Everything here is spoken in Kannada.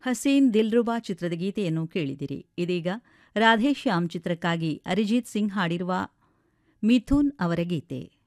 ಹಸೀನ್ ದಿಲ್ರುಬಾ ಚಿತ್ರದ ಗೀತೆಯನ್ನು ಕೇಳಿದಿರಿ. ಇದೀಗ ರಾಧೇಶ್ಯಾಮ್ ಚಿತ್ರಕ್ಕಾಗಿ ಅರಿಜಿತ್ ಸಿಂಗ್ ಹಾಡಿರುವ ಮಿಥುನ್ ಅವರ ಗೀತೆ.